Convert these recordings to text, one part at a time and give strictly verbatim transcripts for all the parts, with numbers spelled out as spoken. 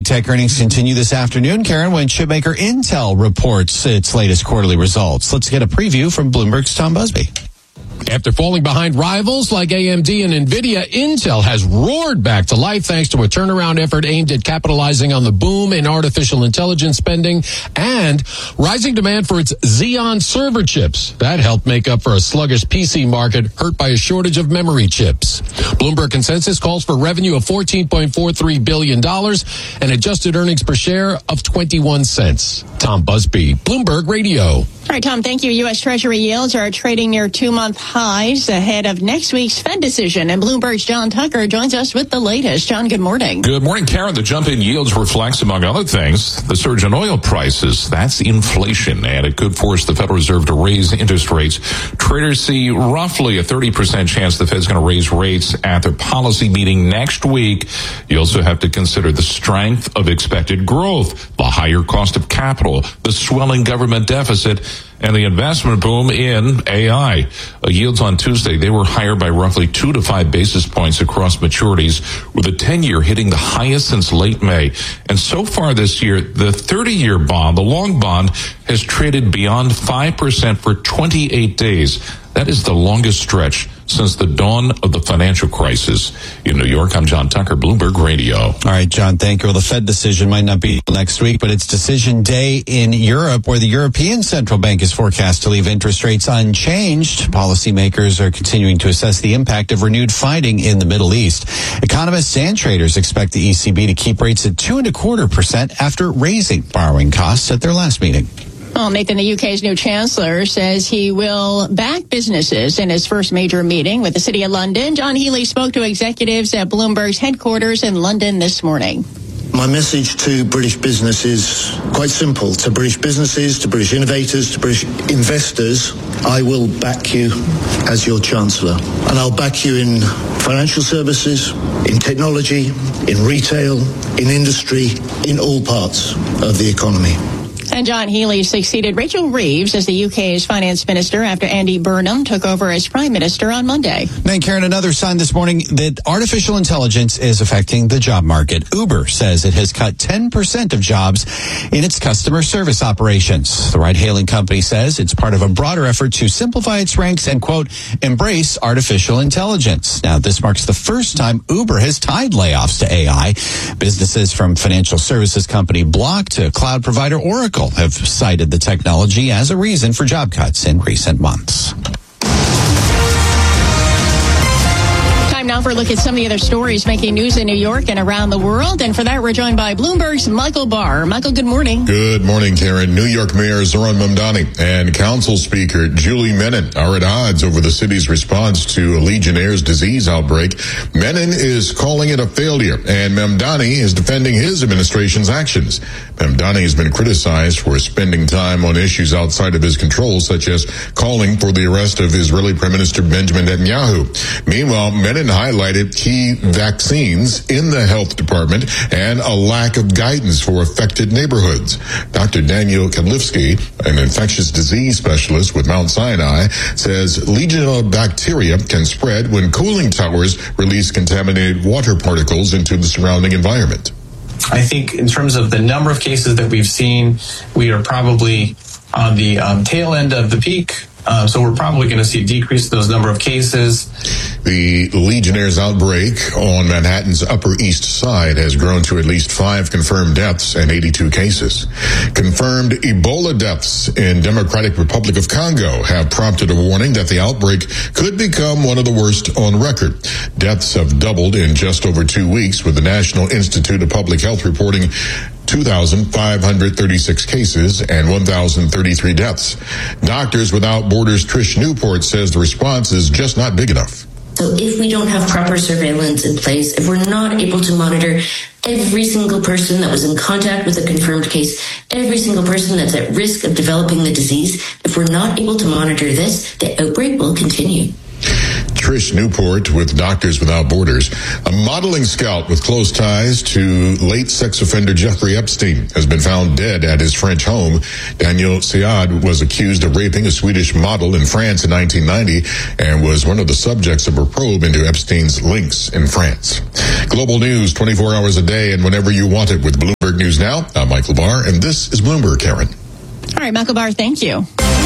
Tech earnings continue this afternoon, Karen, when chipmaker Intel reports its latest quarterly results. Let's get a preview from Bloomberg's Tom Busby. After falling behind rivals like A M D and NVIDIA, Intel has roared back to life thanks to a turnaround effort aimed at capitalizing on the boom in artificial intelligence spending and rising demand for its Xeon server chips. That helped make up for a sluggish P C market hurt by a shortage of memory chips. Bloomberg consensus calls for revenue of fourteen point four three billion dollars and adjusted earnings per share of twenty-one cents. Tom Busby, Bloomberg Radio. All right, Tom, thank you. U S. Treasury yields are trading near two-month highs ahead of next week's Fed decision. And Bloomberg's John Tucker joins us with the latest. John, good morning. Good morning, Karen. The jump in yields reflects, among other things, the surge in oil prices. That's inflation, and it could force the Federal Reserve to raise interest rates. Traders see roughly a thirty percent chance the Fed's going to raise rates at their policy meeting next week. You also have to consider the strength of expected growth, the higher cost of capital, the swelling government deficit, and the investment boom in A I. Uh, yields on Tuesday, they were higher by roughly two to five basis points across maturities, with the ten-year hitting the highest since late May. And so far this year, the thirty-year bond, the long bond, has traded beyond five percent for twenty-eight days. That is the longest stretch since the dawn of the financial crisis. In New York, I'm John Tucker, Bloomberg Radio. All right, John, thank you. Well, the Fed decision might not be next week, but it's decision day in Europe, where the European Central Bank is forecast to leave interest rates unchanged. Policymakers are continuing to assess the impact of renewed fighting in the Middle East. Economists and traders expect the E C B to keep rates at two and a quarter percent after raising borrowing costs at their last meeting. Well, Nathan, the U K's new chancellor, says he will back businesses in his first major meeting with the City of London. John Healy spoke to executives at Bloomberg's headquarters in London this morning. My message to British business is quite simple. To British businesses, to British innovators, to British investors, I will back you as your Chancellor. And I'll back you in financial services, in technology, in retail, in industry, in all parts of the economy. And John Healy succeeded Rachel Reeves as the U K's finance minister after Andy Burnham took over as prime minister on Monday. And Karen, another sign this morning that artificial intelligence is affecting the job market. Uber says it has cut ten percent of jobs in its customer service operations. The ride-hailing company says it's part of a broader effort to simplify its ranks and, quote, embrace artificial intelligence. Now, this marks the first time Uber has tied layoffs to A I. Businesses from financial services company Block to cloud provider Oracle have cited the technology as a reason for job cuts in recent months. Time now for a look at some of the other stories making news in New York and around the world. And for that, we're joined by Bloomberg's Michael Barr. Michael, good morning. Good morning, Karen. New York Mayor Zohran Mamdani and Council Speaker Julie Menin are at odds over the city's response to a Legionnaire's disease outbreak. Menin is calling it a failure, and Mamdani is defending his administration's actions. Mamdani has been criticized for spending time on issues outside of his control, such as calling for the arrest of Israeli Prime Minister Benjamin Netanyahu. Meanwhile, Menin highlighted key vaccines in the health department and a lack of guidance for affected neighborhoods. Doctor Daniel Kadlifsky, an infectious disease specialist with Mount Sinai, says Legionella bacteria can spread when cooling towers release contaminated water particles into the surrounding environment. I think in terms of the number of cases that we've seen, we are probably on the um, tail end of the peak. Uh, so we're probably going to see a decrease in those number of cases. The Legionnaire's outbreak on Manhattan's Upper East Side has grown to at least five confirmed deaths and eighty-two cases. Confirmed Ebola deaths in Democratic Republic of Congo have prompted a warning that the outbreak could become one of the worst on record. Deaths have doubled in just over two weeks, with the National Institute of Public Health reporting two thousand five hundred thirty-six cases and one thousand thirty-three deaths. Doctors Without Borders' Trish Newport says the response is just not big enough. So if we don't have proper surveillance in place, if we're not able to monitor every single person that was in contact with a confirmed case, every single person that's at risk of developing the disease, if we're not able to monitor this, the outbreak will continue. Trish Newport with Doctors Without Borders. A modeling scout with close ties to late sex offender Jeffrey Epstein has been found dead at his French home. Daniel Siad was accused of raping a Swedish model in France in nineteen ninety and was one of the subjects of a probe into Epstein's links in France. Global news twenty-four hours a day and whenever you want it with Bloomberg News Now. I'm Michael Barr, and this is Bloomberg, Karen. All right, Michael Barr, thank you.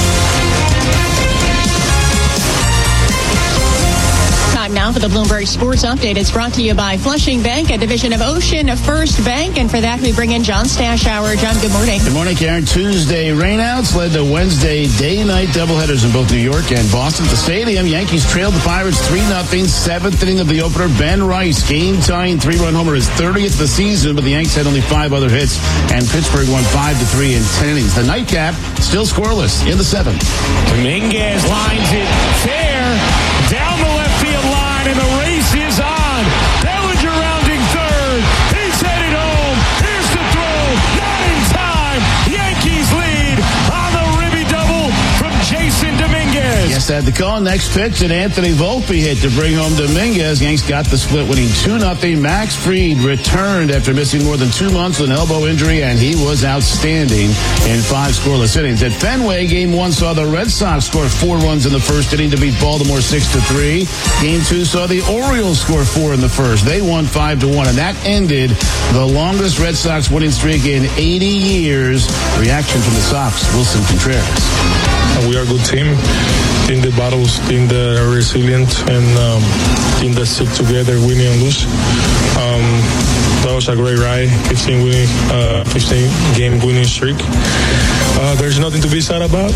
Time now for the Bloomberg Sports Update. It's brought to you by Flushing Bank, a division of Ocean First Bank. And for that, we bring in John Stashower. John, good morning. Good morning, Karen. Tuesday rainouts led to Wednesday day-night doubleheaders in both New York and Boston. At the Stadium, Yankees trailed the Pirates three nothing. Seventh inning of the opener, Ben Rice, game-tying three-run homer, his thirtieth of the season, but the Yanks had only five other hits, and Pittsburgh won five to three in ten innings. The nightcap, still scoreless in the seventh. Dominguez lines it fair down the left field line, and the race is on. Bellinger rounding third. He's headed home. Here's the throw. Not in time. Yankees lead on the ribby double from Jason Dominguez. Yes, at the call. Next pitch, and Anthony Volpe hit to bring home Dominguez. Yanks got the split, winning two nothing. Max Fried returned after missing more than two months with an elbow injury, and he was outstanding in five scoreless innings. At Fenway, game one saw the Red Sox score four runs in the first inning to beat Baltimore six to three. Game two saw the Orioles score four in the first. They won five to one, and that ended the longest Red Sox winning streak in eighty years. Reaction from the Sox, Wilson Contreras. We are a good team. Team that battles, team that are resilient, and um, team that stick together, winning and lose. Um, that was a great ride, fifteen winning, uh, fifteen game winning streak. Uh, there's nothing to be sad about.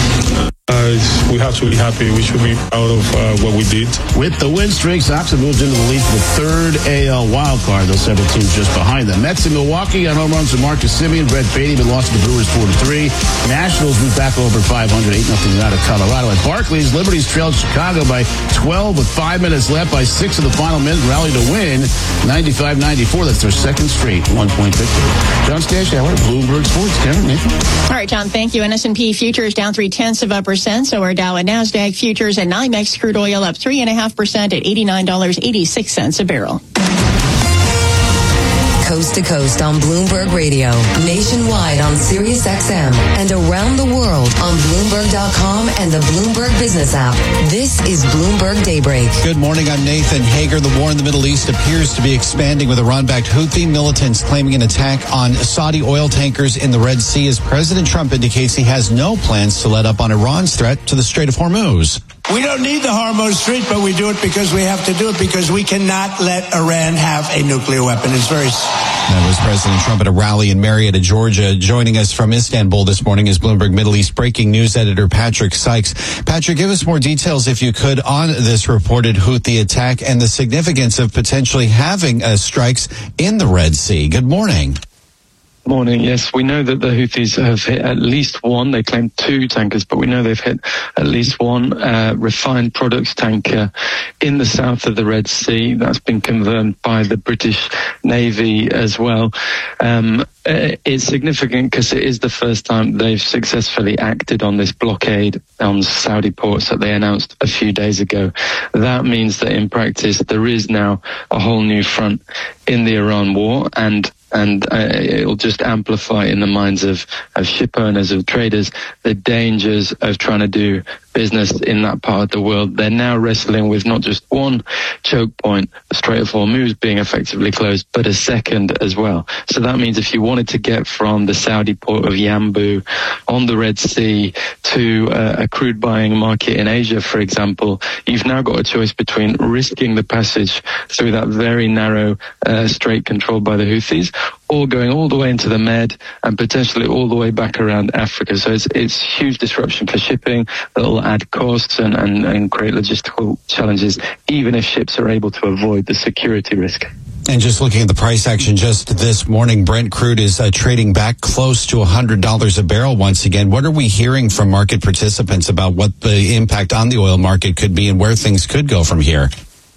Uh, we have to be happy. We should be proud of uh, what we did. With the win streak, Sox have moved into the lead for the third A L wild card. Those several teams just behind them. Mets in Milwaukee got home runs from Marcus Semien, Brett Beatty, but lost to the Brewers four to three. Nationals moved back over five hundred, eight nothing out of Colorado. At Barclays, Liberties trailed Chicago by twelve with five minutes left. By six of the final minute, rally to win ninety-five ninety-four. That's their second straight one-point victory. John Stashower, Bloomberg Sports. Karen, Nathan. All right, John, thank you. And S and P futures down three-tenths of a percent. So are Dow and NASDAQ futures, and NYMEX crude oil up three point five percent at eighty-nine dollars and eighty-six cents a barrel. Coast to coast on Bloomberg Radio, nationwide on Sirius X M, and around the world on Bloomberg dot com and the Bloomberg Business app. This is Bloomberg Daybreak. Good morning, I'm Nathan Hager. The war in the Middle East appears to be expanding, with Iran-backed Houthi militants claiming an attack on Saudi oil tankers in the Red Sea, as President Trump indicates he has no plans to let up on Iran's threat to the Strait of Hormuz. We don't need the Hormuz Strait, but we do it because we have to do it, because we cannot let Iran have a nuclear weapon. It's very... That was President Trump at a rally in Marietta, Georgia. Joining us from Istanbul this morning is Bloomberg Middle East breaking news editor Patrick Sykes. Patrick, give us more details, if you could, on this reported Houthi attack and the significance of potentially having uh, strikes in the Red Sea. Good morning. Morning. Yes, we know that the Houthis have hit at least one. They claim two tankers, but we know they've hit at least one uh, refined products tanker in the south of the Red Sea. That's been confirmed by the British Navy as well. Um, it's significant because it is the first time they've successfully acted on this blockade on Saudi ports that they announced a few days ago. That means that in practice there is now a whole new front in the Iran war, and and uh, it'll just amplify in the minds of, of ship owners, of traders, the dangers of trying to do business in that part of the world. They're now wrestling with not just one choke point, the Strait of Hormuz being effectively closed, but a second as well. So that means if you wanted to get from the Saudi port of Yanbu on the Red Sea to uh, a crude buying market in Asia, for example, you've now got a choice between risking the passage through that very narrow uh, strait controlled by the Houthis, or going all the way into the Med and potentially all the way back around Africa. So it's it's huge disruption for shipping that'll add costs and, and, and create logistical challenges, even if ships are able to avoid the security risk. And just looking at the price action just this morning, Brent crude is uh, trading back close to one hundred dollars a barrel once again. What are we hearing from market participants about what the impact on the oil market could be and where things could go from here?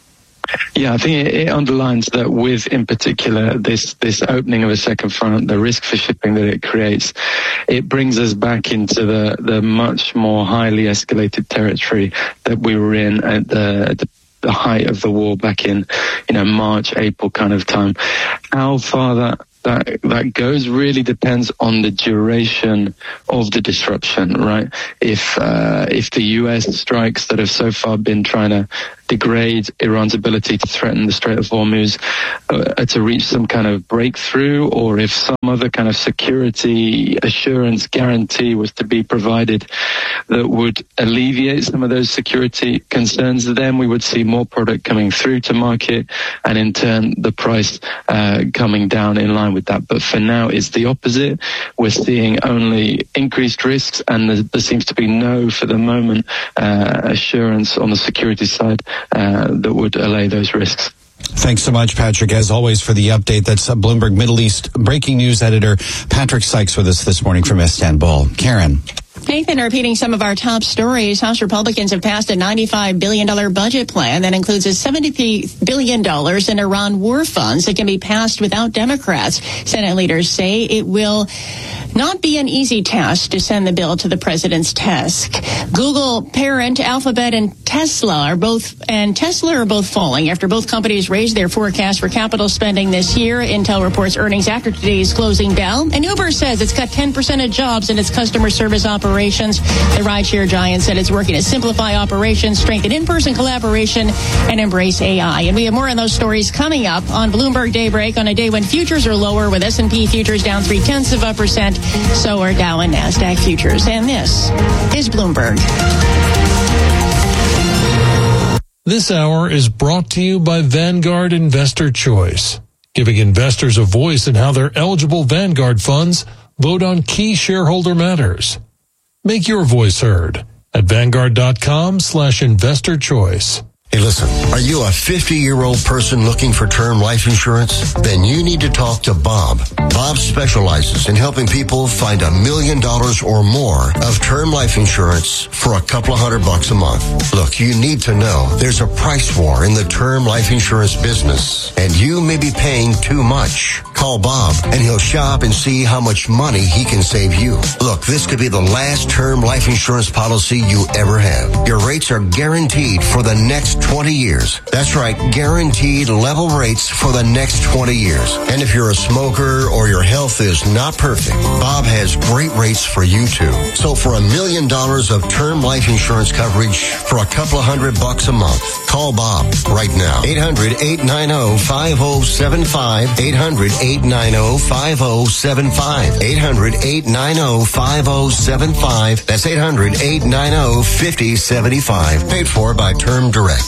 Yeah, I think it, it underlines that with, in particular, this this opening of a second front, the risk for shipping that it creates, it brings us back into the, the much more highly escalated territory that we were in at the, at the the height of the war back in, you know, March, April kind of time. How far that that that goes really depends on the duration of the disruption, right? If uh, if the U S strikes that have so far been trying to degrade Iran's ability to threaten the Strait of Hormuz uh, to reach some kind of breakthrough, or if some other kind of security assurance guarantee was to be provided that would alleviate some of those security concerns, then we would see more product coming through to market, and in turn the price uh, coming down in line with that. But for now, it's the opposite. We're seeing only increased risks, and there, there seems to be no, for the moment, uh, assurance on the security side uh, that would allay those risks. Thanks so much, Patrick, as always, for the update. That's Bloomberg Middle East breaking news editor Patrick Sykes with us this morning from Istanbul. Karen. Nathan, repeating some of our top stories, House Republicans have passed a ninety-five billion dollars budget plan that includes a seventy billion dollars in Iran war funds that can be passed without Democrats. Senate leaders say it will not be an easy task to send the bill to the president's desk. Google parent Alphabet and Tesla are both and Tesla are both falling after both companies raised their forecast for capital spending this year. Intel reports earnings after today's closing bell, and Uber says it's cut ten percent of jobs in its customer service operations. The rideshare giant said it's working to simplify operations, strengthen in-person collaboration, and embrace A I. And we have more on those stories coming up on Bloomberg Daybreak on a day when futures are lower, with S and P futures down three-tenths of a percent. So are Dow and NASDAQ futures. And this is Bloomberg. This hour is brought to you by Vanguard Investor Choice, giving investors a voice in how their eligible Vanguard funds vote on key shareholder matters. Make your voice heard at Vanguard.com slash investor choice. Hey, listen, are you a fifty-year-old person looking for term life insurance? Then you need to talk to Bob. Bob specializes in helping people find a million dollars or more of term life insurance for a couple of hundred bucks a month. Look, you need to know there's a price war in the term life insurance business, and you may be paying too much. Call Bob, and he'll shop and see how much money he can save you. Look, this could be the last term life insurance policy you ever have. Your rates are guaranteed for the next twenty years. That's right, guaranteed level rates for the next twenty years. And if you're a smoker or your health is not perfect, Bob has great rates for you too. So for a million dollars of term life insurance coverage for a couple of hundred bucks a month, call Bob right now. eight hundred, eight nine zero, five zero seven five. eight hundred, eight nine zero, five zero seven five. eight hundred, eight nine zero, five zero seven five. That's eight hundred, eight nine zero, five zero seven five. Paid for by Term Direct.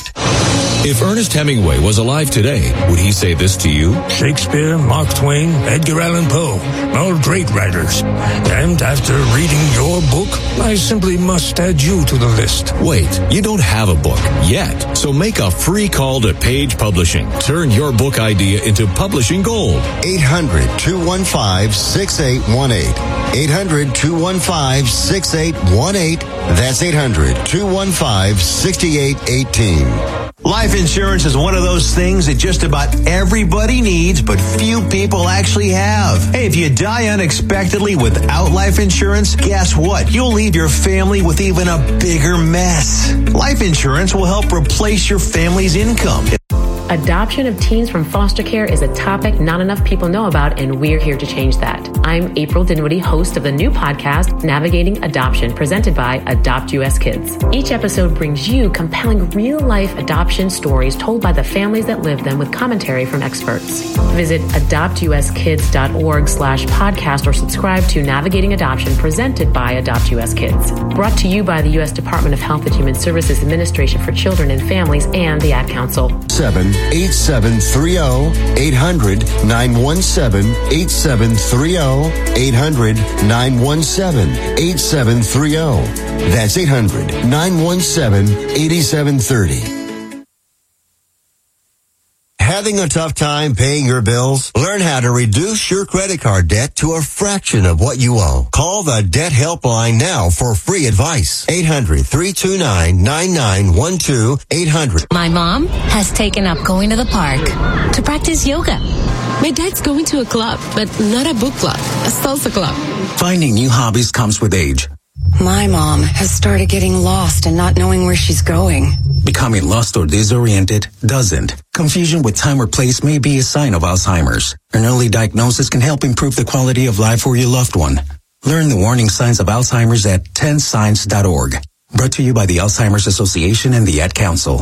If Ernest Hemingway was alive today, would he say this to you? Shakespeare, Mark Twain, Edgar Allan Poe, all great writers. And after reading your book, I simply must add you to the list. Wait, you don't have a book yet. So make a free call to Page Publishing. Turn your book idea into publishing gold. eight hundred, two one five, six eight one eight. eight hundred, two one five, six eight one eight. That's eight hundred, two one five, six eight one eight. Life insurance is one of those things that just about everybody needs, but few people actually have. Hey, if you die unexpectedly without life insurance, guess what? You'll leave your family with even a bigger mess. Life insurance will help replace your family's income. Adoption of teens from foster care is a topic not enough people know about, and we're here to change that. I'm April Dinwiddie, host of the new podcast, Navigating Adoption, presented by Adopt U S Kids. Each episode brings you compelling real-life adoption stories told by the families that live them with commentary from experts. Visit adoptuskids.org slash podcast or subscribe to Navigating Adoption, presented by Adopt U S Kids. Brought to you by the U S Department of Health and Human Services Administration for Children and Families and the Ad Council. seven eight seven three zero. eight hundred, nine one seven, eight seven three zero. eight hundred, nine one seven, eight seven three zero. That's eight hundred, nine one seven, eight seven three zero. Having a tough time paying your bills? Learn how to reduce your credit card debt to a fraction of what you owe. Call the Debt Helpline now for free advice. eight hundred, three two nine, nine nine one two. eight hundred. My mom has taken up going to the park to practice yoga. My dad's going to a club, but not a book club, a salsa club. Finding new hobbies comes with age. My mom has started getting lost and not knowing where she's going. Becoming lost or disoriented doesn't. Confusion with time or place may be a sign of Alzheimer's. An early diagnosis can help improve the quality of life for your loved one. Learn the warning signs of Alzheimer's at ten signs dot org. Brought to you by the Alzheimer's Association and the Ad Council.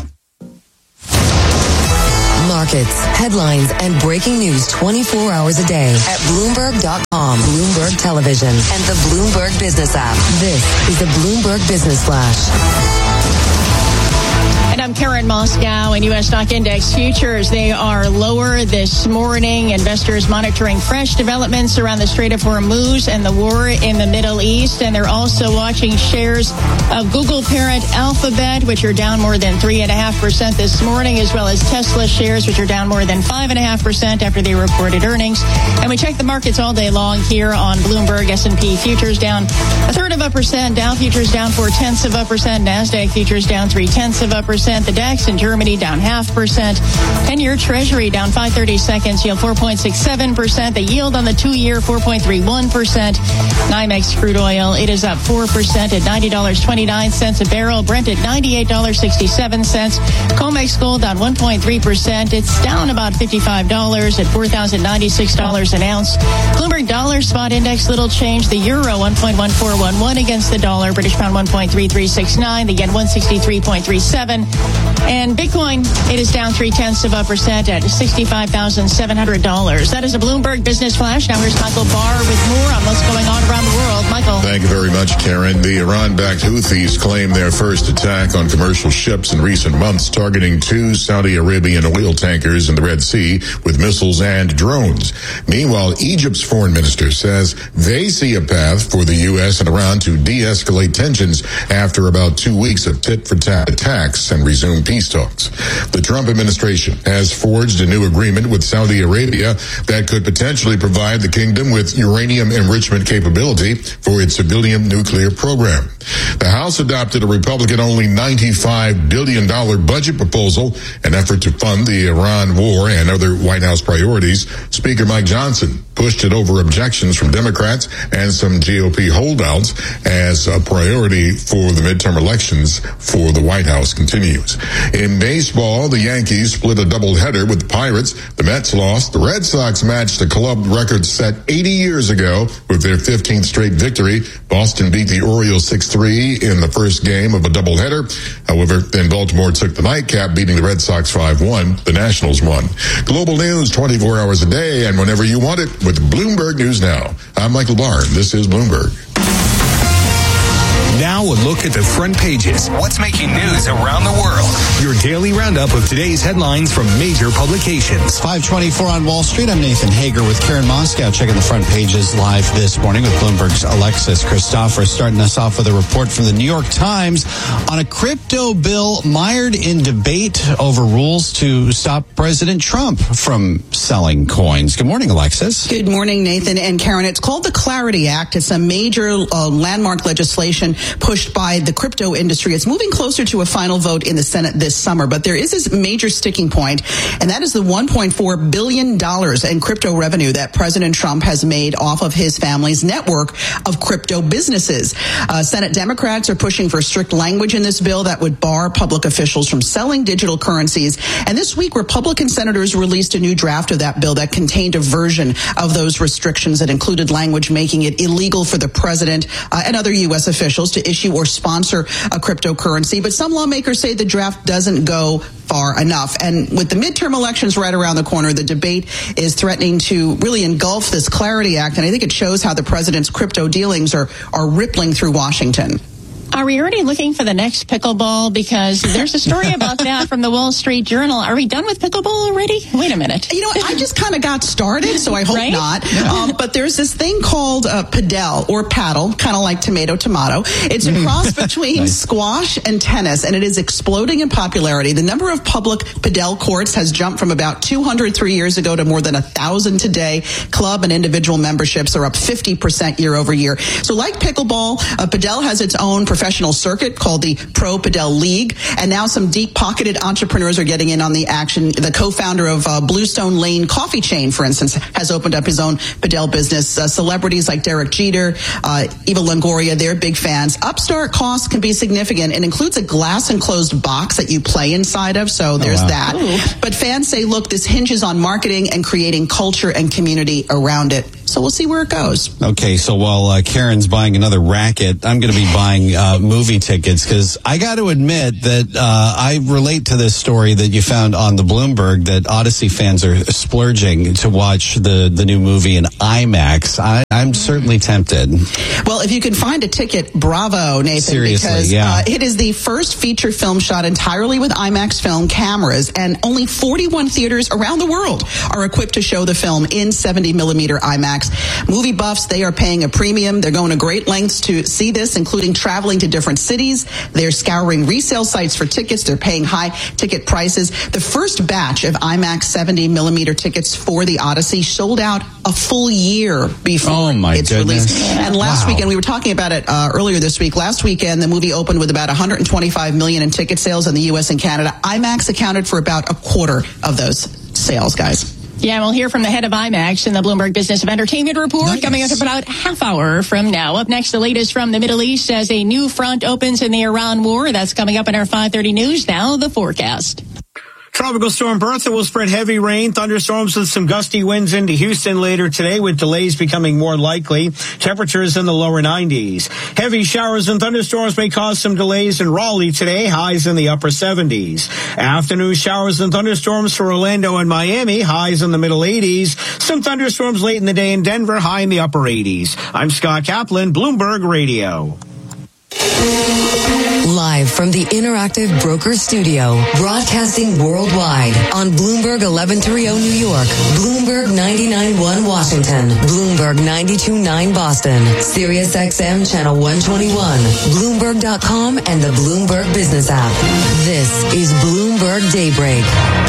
Markets, headlines, and breaking news twenty-four hours a day at Bloomberg dot com, Bloomberg Television, and the Bloomberg Business app. This is the Bloomberg Business Flash. And I'm Karen Moscow. And U S stock index futures, they are lower this morning. Investors monitoring fresh developments around the Strait of Hormuz and the war in the Middle East. And they're also watching shares of Google parent Alphabet, which are down more than three point five percent this morning, as well as Tesla shares, which are down more than five point five percent after they reported earnings. And we check the markets all day long here on Bloomberg. S and P futures down a third of a percent. Dow futures down four-tenths of a percent. NASDAQ futures down three-tenths of a percent. The DAX in Germany down half percent. ten-year Treasury down five thirty-seconds, yield four point six seven percent. The yield on the two-year four point three one percent. NYMEX crude oil, it is up four percent at ninety dollars and twenty-nine cents a barrel. Brent at ninety-eight dollars and sixty-seven cents. COMEX gold down one point three percent. It's down about fifty-five dollars at four thousand ninety-six dollars an ounce. Bloomberg dollar spot index, little change. The euro one point one four one one against the dollar. British pound one point three three six nine. The yen one sixty-three point three seven. And Bitcoin, it is down three-tenths of a percent at sixty-five thousand seven hundred dollars. That is a Bloomberg Business Flash. Now here's Michael Barr with more on what's going on around the world. Michael. Thank you very much, Karen. The Iran-backed Houthis claim their first attack on commercial ships in recent months, targeting two Saudi Arabian oil tankers in the Red Sea with missiles and drones. Meanwhile, Egypt's foreign minister says they see a path for the U S and Iran to de-escalate tensions after about two weeks of tit-for-tat attacks and resume peace talks. The Trump administration has forged a new agreement with Saudi Arabia that could potentially provide the kingdom with uranium enrichment capability for its civilian nuclear program. The House adopted a Republican-only ninety-five billion dollars budget proposal, an effort to fund the Iran war and other White House priorities. Speaker Mike Johnson pushed it over objections from Democrats and some G O P holdouts as a priority for the midterm elections for the White House continues. In baseball, the Yankees split a doubleheader with the Pirates. The Mets lost. The Red Sox matched a club record set eighty years ago with their fifteenth straight victory. Boston beat the Orioles six three in the first game of a doubleheader. However, then Baltimore took the nightcap, beating the Red Sox five one. The Nationals won. Global news twenty-four hours a day and whenever you want it with Bloomberg News Now. I'm Michael Barr. This is Bloomberg. Now a look at the front pages. What's making news around the world? Your daily roundup of today's headlines from major publications. five twenty-four on Wall Street. I'm Nathan Hager with Karen Moscow, checking the front pages live this morning with Bloomberg's Alexis Christopher, starting us off with a report from the New York Times on a crypto bill mired in debate over rules to stop President Trump from selling coins. Good morning, Alexis. Good morning, Nathan and Karen. It's called the Clarity Act. It's a major uh, landmark legislation pushed by the crypto industry. It's moving closer to a final vote in the Senate this summer, but there is this major sticking point, and that is the one point four billion dollars in crypto revenue that President Trump has made off of his family's network of crypto businesses. Uh, Senate Democrats are pushing for strict language in this bill that would bar public officials from selling digital currencies. And this week, Republican senators released a new draft of that bill that contained a version of those restrictions that included language making it illegal for the president uh, and other U S officials to issue or sponsor a cryptocurrency. But some lawmakers say the draft doesn't go far enough. And with the midterm elections right around the corner, the debate is threatening to really engulf this Clarity Act. And I think it shows how the president's crypto dealings are, are rippling through Washington. Are we already looking for the next pickleball? Because there's a story about that from the Wall Street Journal. Are we done with pickleball already? Wait a minute. You know what? I just kind of got started, so I hope right? not. Yeah. Um, but there's this thing called uh, padel or paddle, kind of like tomato tomato. It's a cross between nice. squash and tennis, and it is exploding in popularity. The number of public padel courts has jumped from about two hundred three years ago to more than one thousand today. Club and individual memberships are up fifty percent year over year. So like pickleball, uh, padel has its own professional circuit called the Pro Padel League, and now some deep-pocketed entrepreneurs are getting in on the action. The co-founder of uh, Bluestone Lane Coffee Chain, for instance, has opened up his own padel business. Uh, celebrities like Derek Jeter, uh, Eva Longoria, they're big fans. Upstart costs can be significant. It includes a glass-enclosed box that you play inside of, so there's oh, wow. that. Ooh. But fans say, look, this hinges on marketing and creating culture and community around it. So we'll see where it goes. Okay, so while uh, Karen's buying another racket, I'm going to be buying uh, movie tickets, because I got to admit that uh, I relate to this story that you found on the Bloomberg, that Odyssey fans are splurging to watch the, the new movie in IMAX. I, I'm certainly tempted. Well, if you can find a ticket, bravo, Nathan. Seriously, because yeah. uh, it is the first feature film shot entirely with IMAX film cameras, and only forty-one theaters around the world are equipped to show the film in seventy millimeter IMAX. Movie buffs, they are paying a premium. They're going to great lengths to see this, including traveling to different cities. They're scouring resale sites for tickets. They're paying high ticket prices. The first batch of IMAX seventy millimeter tickets for the Odyssey sold out a full year before oh my its goodness. release. And last wow. weekend, we were talking about it uh, earlier this week. Last weekend, the movie opened with about one hundred twenty-five million in ticket sales in the U S and Canada. IMAX accounted for about a quarter of those sales, guys. Yeah, we'll hear from the head of IMAX in the Bloomberg Business of Entertainment report nice. coming up about half hour from now. Up next, the latest from the Middle East as a new front opens in the Iran war. That's coming up in our five thirty news. Now, the forecast. Tropical storm Bertha will spread heavy rain, thunderstorms with some gusty winds into Houston later today, with delays becoming more likely. Temperatures in the lower nineties. Heavy showers and thunderstorms may cause some delays in Raleigh today, highs in the upper seventies. Afternoon showers and thunderstorms for Orlando and Miami, highs in the middle eighties. Some thunderstorms late in the day in Denver, high in the upper eighties. I'm Scott Kaplan, Bloomberg Radio. Live from the Interactive Broker Studio, broadcasting worldwide on Bloomberg eleven thirty New York, Bloomberg ninety-nine point one Washington, Bloomberg ninety-two point nine Boston, Sirius X M Channel one twenty-one, Bloomberg dot com, and the Bloomberg Business app. This is Bloomberg Daybreak.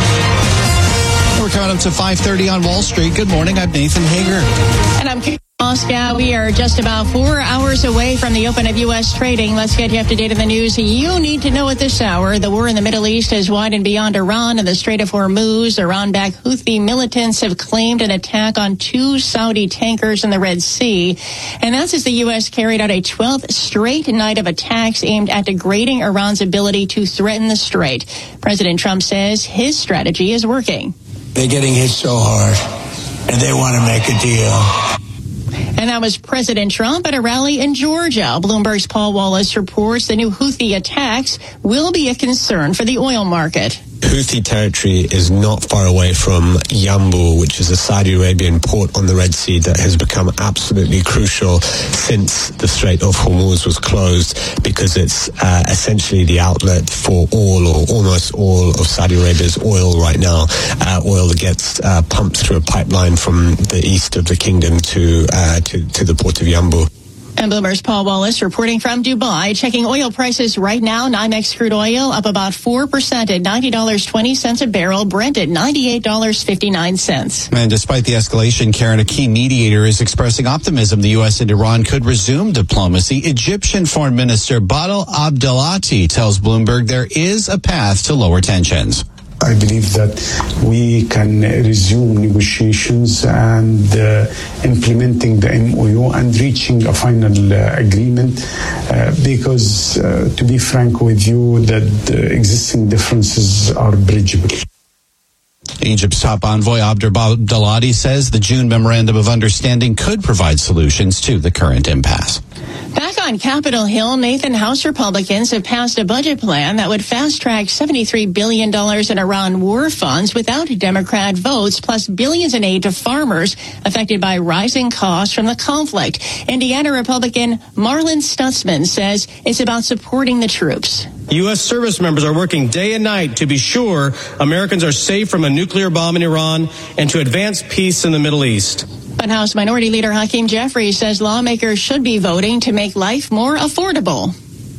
We're coming up to five thirty on Wall Street. Good morning. I'm Nathan Hager. And I'm Karen Moscow. We are just about four hours away from the open of U S trading. Let's get you up to date on the news you need to know at this hour. The war in the Middle East has widened beyond Iran and the Strait of Hormuz. Iran-backed Houthi militants have claimed an attack on two Saudi tankers in the Red Sea. And that's as the U S carried out a twelfth straight night of attacks aimed at degrading Iran's ability to threaten the strait. President Trump says his strategy is working. They're getting hit so hard, and they want to make a deal. And that was President Trump at a rally in Georgia. Bloomberg's Paul Wallace reports the new Houthi attacks will be a concern for the oil market. Houthi territory is not far away from Yanbu, which is a Saudi Arabian port on the Red Sea that has become absolutely crucial since the Strait of Hormuz was closed, because it's uh, essentially the outlet for all or almost all of Saudi Arabia's oil right now. Uh, oil that gets uh, pumped through a pipeline from the east of the kingdom to, uh, to, to the port of Yanbu. And Bloomberg's Paul Wallace reporting from Dubai, checking oil prices right now. NYMEX crude oil up about four percent at ninety dollars and twenty cents a barrel. Brent at ninety-eight dollars and fifty-nine cents. And despite the escalation, Karen, a key mediator is expressing optimism the U S and Iran could resume diplomacy. Egyptian Foreign Minister Badr Abdelati tells Bloomberg there is a path to lower tensions. I believe that we can resume negotiations and uh, implementing the M O U and reaching a final uh, agreement uh, because, uh, to be frank with you, that the existing differences are bridgeable. Egypt's top envoy, Abder Abdulati, says the June Memorandum of Understanding could provide solutions to the current impasse. Back on Capitol Hill, Nathan, House Republicans have passed a budget plan that would fast-track seventy-three billion dollars in Iran war funds without Democrat votes, plus billions in aid to farmers affected by rising costs from the conflict. Indiana Republican Marlon Stutzman says it's about supporting the troops. U S service members are working day and night to be sure Americans are safe from a nuclear bomb in Iran and to advance peace in the Middle East. But House Minority Leader Hakeem Jeffries says lawmakers should be voting to make life more affordable.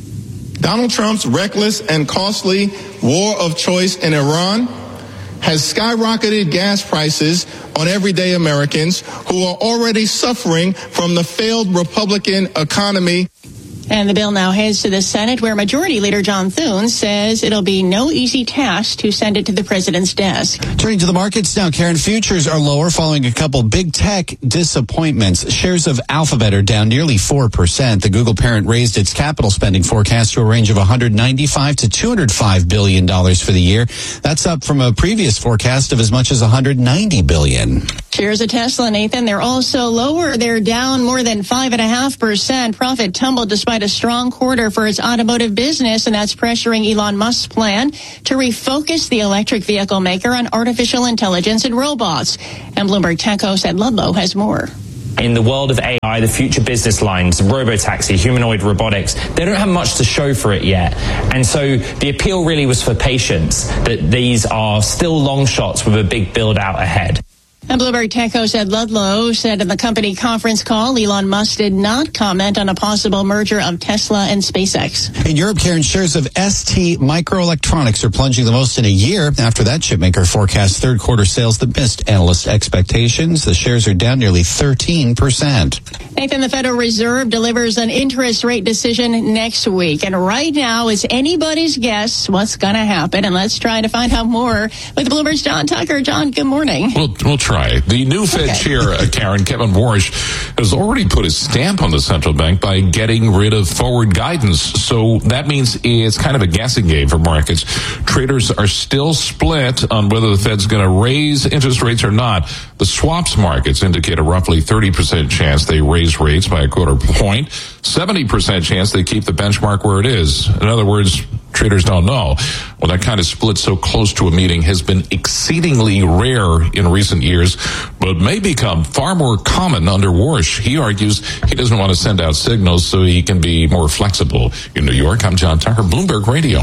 Donald Trump's reckless and costly war of choice in Iran has skyrocketed gas prices on everyday Americans who are already suffering from the failed Republican economy. And the bill now heads to the Senate, where Majority Leader John Thune says it'll be no easy task to send it to the president's desk. Turning to the markets now, Karen, futures are lower following a couple big tech disappointments. Shares of Alphabet are down nearly four percent. The Google parent raised its capital spending forecast to a range of one hundred ninety-five to two hundred five billion dollars for the year. That's up from a previous forecast of as much as one hundred ninety billion dollars. Shares of Tesla, Nathan, they're also lower. They're down more than five point five percent. Profit tumbled despite a strong quarter for its automotive business, and that's pressuring Elon Musk's plan to refocus the electric vehicle maker on artificial intelligence and robots. And Bloomberg Tech host Ed Ludlow has more. In the world of A I, the future business lines, robotaxi, humanoid robotics, they don't have much to show for it yet. And so the appeal really was for patience, that these are still long shots with a big build out ahead. And Bloomberg Tech host Ed Ludlow said in the company conference call, Elon Musk did not comment on a possible merger of Tesla and SpaceX. In Europe, Karen, shares of S T Microelectronics are plunging the most in a year after that chipmaker forecast third quarter sales that missed analyst expectations. The shares are down nearly thirteen percent. Nathan, the Federal Reserve delivers an interest rate decision next week. And right now, it's anybody's guess what's going to happen. And let's try to find out more with Bloomberg's John Tucker. John, good morning. We'll, we'll try. The new Fed okay. chair, uh, Karen, Kevin Warsh, has already put his stamp on the central bank by getting rid of forward guidance. So that means it's kind of a guessing game for markets. Traders are still split on whether the Fed's going to raise interest rates or not. The swaps markets indicate a roughly thirty percent chance they raise rates by a quarter point, seventy percent chance they keep the benchmark where it is. In other words, traders don't know. Well, that kind of split so close to a meeting has been exceedingly rare in recent years, but may become far more common under Warsh. He argues he doesn't want to send out signals so he can be more flexible. In New York, I'm John Tucker, Bloomberg Radio.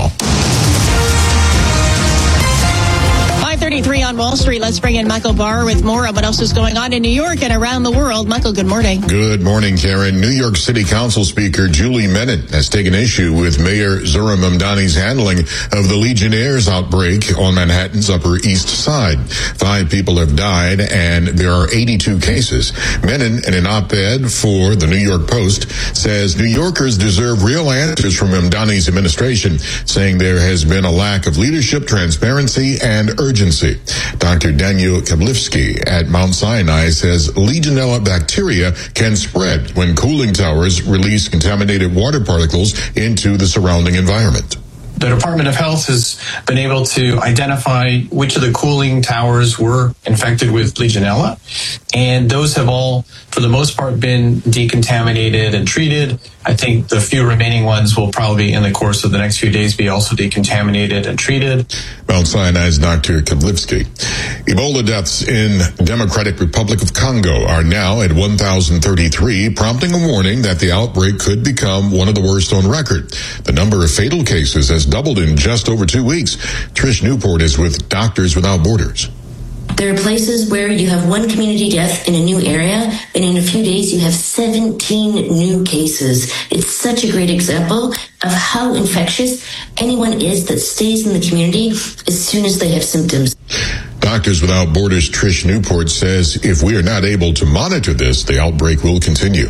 five thirty-three on Wall Street. Let's bring in Michael Barr with more on what else is going on in New York and around the world. Michael, good morning. Good morning, Karen. New York City Council Speaker Julie Menin has taken issue with Mayor Zohran Mamdani's handling of the Legionnaires' outbreak on Manhattan's Upper East Side. Five people have died, and there are eighty-two cases. Menin, in an op-ed for the New York Post, says New Yorkers deserve real answers from Mamdani's administration, saying there has been a lack of leadership, transparency, and urgency. Doctor Daniel Kablivsky at Mount Sinai says Legionella bacteria can spread when cooling towers release contaminated water particles into the surrounding environment. The Department of Health has been able to identify which of the cooling towers were infected with Legionella, and those have all, for the most part, been decontaminated and treated. I think the few remaining ones will probably, in the course of the next few days, be also decontaminated and treated. Mount Sinai's Doctor Kablivsky. Ebola deaths in Democratic Republic of Congo are now at one thousand thirty-three, prompting a warning that the outbreak could become one of the worst on record. The number of fatal cases has doubled in just over two weeks. Trish Newport is with Doctors Without Borders. There are places where you have one community death in a new area, and in a few days you have seventeen new cases. It's such a great example of how infectious anyone is that stays in the community as soon as they have symptoms. Doctors Without Borders' Trish Newport says if we are not able to monitor this, the outbreak will continue.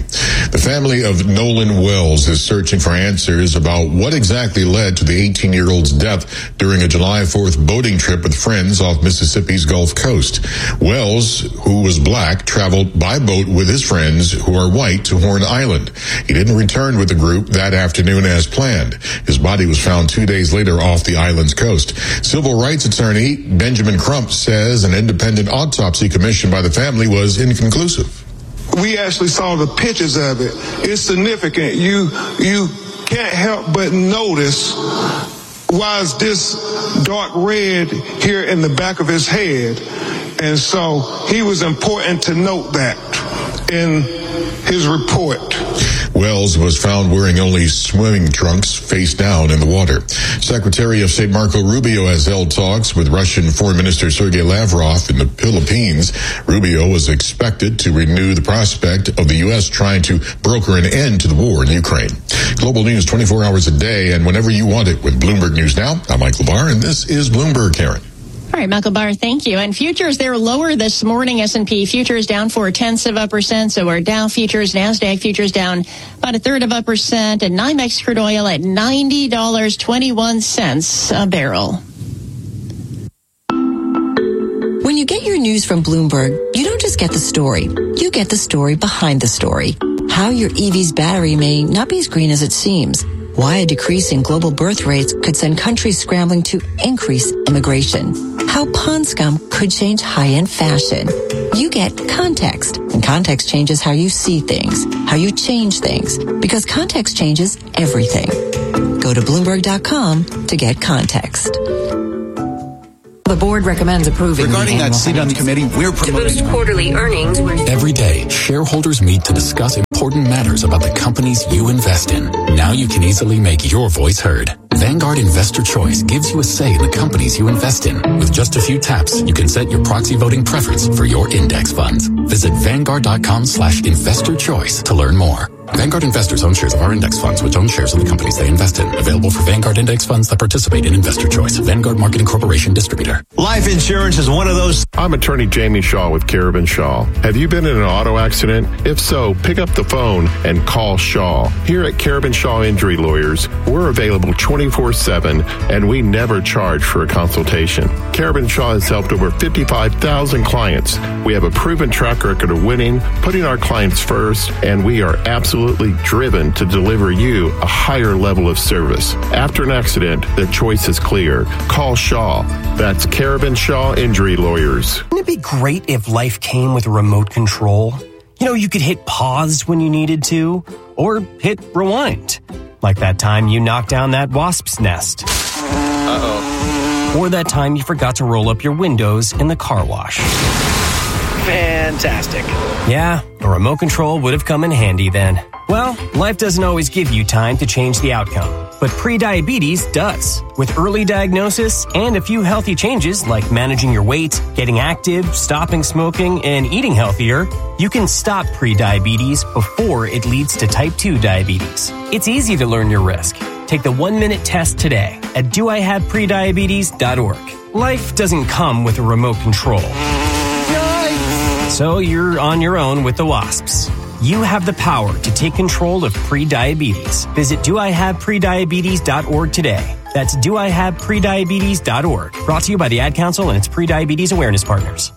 The family of Nolan Wells is searching for answers about what exactly led to the eighteen-year-old's death during a July fourth boating trip with friends off Mississippi's Gulf Coast. Wells, who was black, traveled by boat with his friends, who are white, to Horn Island. He didn't return with the group that afternoon as planned. His body was found two days later off the island's coast. Civil rights attorney Benjamin Crump says an independent autopsy commissioned by the family was inconclusive. We actually saw the pictures of it. It's significant. You you can't help but notice why is this dark red here in the back of his head. And so he was important to note that in his report. Wells was found wearing only swimming trunks, face down in the water. Secretary of State Marco Rubio has held talks with Russian Foreign Minister Sergei Lavrov in the Philippines. Rubio was expected to renew the prospect of the U S trying to broker an end to the war in Ukraine. Global news twenty-four hours a day and whenever you want it with Bloomberg News Now. I'm Michael Barr, and this is Bloomberg, Karen. All right, Michael Barr, thank you. And futures, they're lower this morning. S and P futures down four tenths of a percent. So are Dow futures, NASDAQ futures down about a third of a percent. And NYMEX crude oil at ninety dollars and twenty-one cents a barrel. When you get your news from Bloomberg, you don't just get the story. You get the story behind the story. How your E V's battery may not be as green as it seems. Why a decrease in global birth rates could send countries scrambling to increase immigration. How pond scum could change high-end fashion. You get context, and context changes how you see things, how you change things, because context changes everything. Go to Bloomberg dot com to get context. The board recommends approving. Regarding that seat on the committee, we're promoting. To boost quarterly earnings. Every day, shareholders meet to discuss important matters about the companies you invest in. Now you can easily make your voice heard. Vanguard Investor Choice gives you a say in the companies you invest in. With just a few taps, you can set your proxy voting preference for your index funds. Visit Vanguard dot com slash investor choice to learn more. Vanguard investors own shares of our index funds, which own shares of the companies they invest in. Available for Vanguard index funds that participate in Investor Choice. Vanguard Marketing Corporation distributor. Life insurance is one of those. I'm attorney Jamie Shaw with Carabin Shaw. Have you been in an auto accident? If so, pick up the phone and call Shaw. Here at Carabin Shaw Injury Lawyers, we're available twenty-four seven and we never charge for a consultation. Carabin Shaw has helped over fifty-five thousand clients. We have a proven track record of winning, putting our clients first, and we are absolutely driven to deliver you a higher level of service. After an accident, the choice is clear. Call Shaw. That's Carabin Shaw Injury Lawyers. Wouldn't it be great if life came with a remote control? You know, you could hit pause when you needed to, or hit rewind. Like that time you knocked down that wasp's nest. Uh-oh. Or that time you forgot to roll up your windows in the car wash. Fantastic. Yeah, a remote control would have come in handy then. Well, life doesn't always give you time to change the outcome, but prediabetes does. With early diagnosis and a few healthy changes like managing your weight, getting active, stopping smoking, and eating healthier, you can stop prediabetes before it leads to type two diabetes. It's easy to learn your risk. Take the one-minute test today at do I have prediabetes dot org. Life doesn't come with a remote control. So you're on your own with the wasps. You have the power to take control of prediabetes. Visit do I have prediabetes dot org today. That's do I have prediabetes dot org. Brought to you by the Ad Council and its prediabetes awareness partners.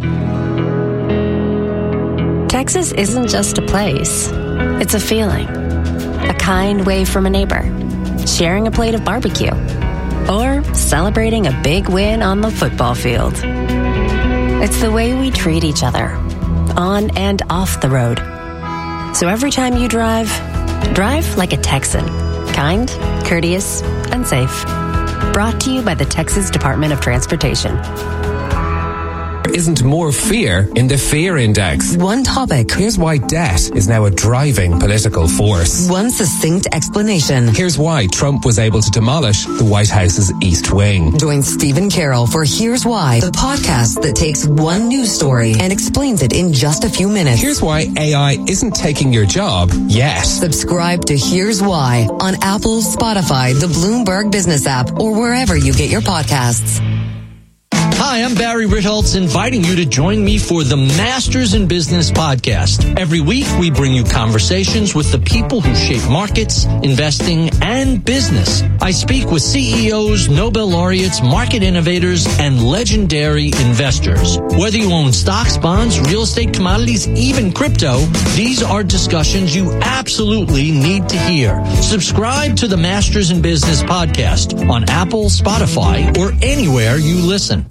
Texas isn't just a place. It's a feeling. A kind wave from a neighbor. Sharing a plate of barbecue. Or celebrating a big win on the football field. It's the way we treat each other, on and off the road. So every time you drive, drive like a Texan. Kind, courteous, and safe. Brought to you by the Texas Department of Transportation. Isn't more fear in the fear index. One topic. Here's why debt is now a driving political force. One succinct explanation. Here's why Trump was able to demolish the White House's East Wing. Join Stephen Carroll for Here's Why, the podcast that takes one news story and explains it in just a few minutes. Here's why A I isn't taking your job yet. Subscribe to Here's Why on Apple, Spotify, the Bloomberg Business app, or wherever you get your podcasts. Hi, I'm Barry Ritholtz, inviting you to join me for the Masters in Business podcast. Every week, we bring you conversations with the people who shape markets, investing, and business. I speak with C E Os, Nobel laureates, market innovators, and legendary investors. Whether you own stocks, bonds, real estate, commodities, even crypto, these are discussions you absolutely need to hear. Subscribe to the Masters in Business podcast on Apple, Spotify, or anywhere you listen.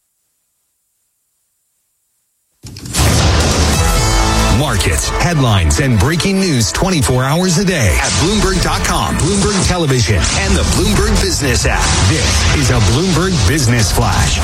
Markets, headlines, and breaking news twenty-four hours a day at Bloomberg dot com, Bloomberg Television, and the Bloomberg Business app. This is a Bloomberg Business Flash.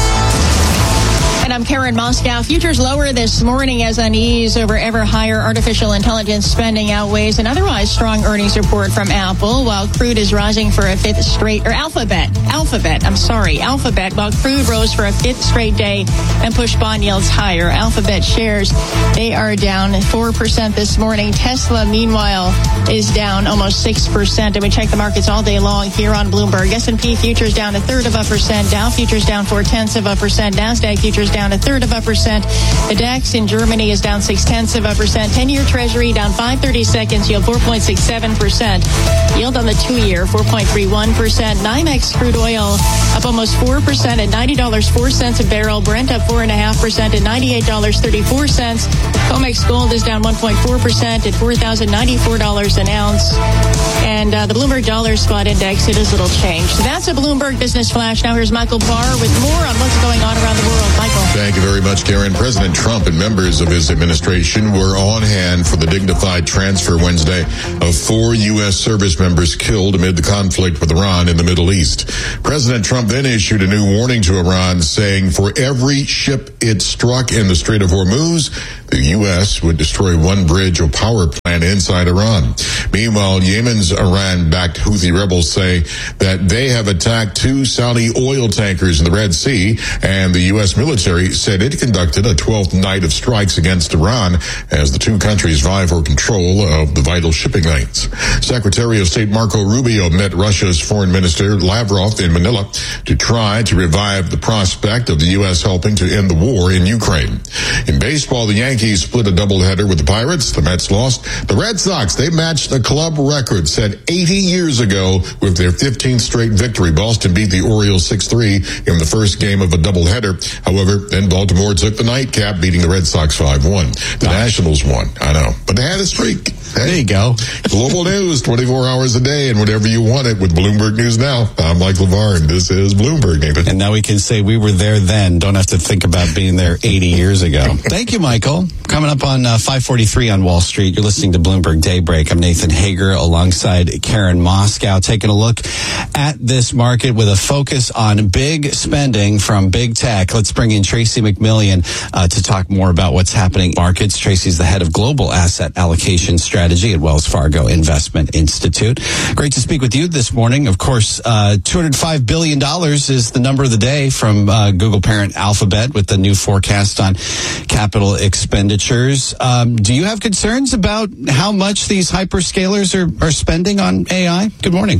And I'm Karen Moscow. Futures lower this morning as unease over ever higher artificial intelligence spending outweighs an otherwise strong earnings report from Apple, while crude is rising for a fifth straight, or Alphabet, Alphabet, I'm sorry, Alphabet, while crude rose for a fifth straight day and pushed bond yields higher. Alphabet shares, they are down four percent this morning. Tesla, meanwhile, is down almost six percent. And we check the markets all day long here on Bloomberg. S and P futures down a third of a percent. Dow futures down four-tenths of a percent. NASDAQ futures down a third of a percent. The DAX in Germany is down six-tenths of a percent. ten-year Treasury down five thirty-seconds, yield four point six seven percent. Yield on the two-year, four point three one percent. NYMEX crude oil up almost four percent at ninety dollars and four cents a barrel. Brent up four point five percent at ninety-eight dollars and thirty-four cents. COMEX gold is down one point four percent at four thousand ninety-four dollars an ounce. And uh, the Bloomberg Dollar Spot Index, it is little change. So that's a Bloomberg Business Flash. Now here's Michael Barr with more on what's going on around the world. Michael. Thank you very much, Karen. President Trump and members of his administration were on hand for the dignified transfer Wednesday of four U S service members killed amid the conflict with Iran in the Middle East. President Trump then issued a new warning to Iran, saying for every ship it struck in the Strait of Hormuz, the U S would destroy one bridge or power plant inside Iran. Meanwhile, Yemen's Iran-backed Houthi rebels say that they have attacked two Saudi oil tankers in the Red Sea, and the U S military said it conducted a twelfth night of strikes against Iran as the two countries vie for control of the vital shipping lanes. Secretary of State Marco Rubio met Russia's Foreign Minister Lavrov in Manila to try to revive the prospect of the U S helping to end the war in Ukraine. In baseball, the Yankees split a doubleheader with the Pirates. The Mets lost. The Red Sox, they matched a club record set eighty years ago with their fifteenth straight victory. Boston beat the Orioles six three in the first game of a doubleheader. However, then Baltimore took the nightcap, beating the Red Sox five one. The nice. Nationals won. I know. But they had a streak. Hey, there you go. Global news, twenty-four hours a day, and whatever you want it with Bloomberg News Now. I'm Mike LeVar, and this is Bloomberg, Nathan. And now we can say we were there then. Don't have to think about being there eighty years ago. Thank you, Michael. Coming up on uh, five forty-three on Wall Street, you're listening to Bloomberg Daybreak. I'm Nathan Hager alongside Karen Moscow, taking a look at this market with a focus on big spending from big tech. Let's bring in Tracy McMillian uh, to talk more about what's happening in markets. Tracy's the head of Global Asset Allocation Strategy at Wells Fargo Investment Institute. Great to speak with you this morning. Of course, uh, two hundred five billion dollars is the number of the day from uh, Google parent Alphabet with the new forecast on capital expenditures. Um, do you have concerns about how much these hyperscalers are, are spending on A I? Good morning.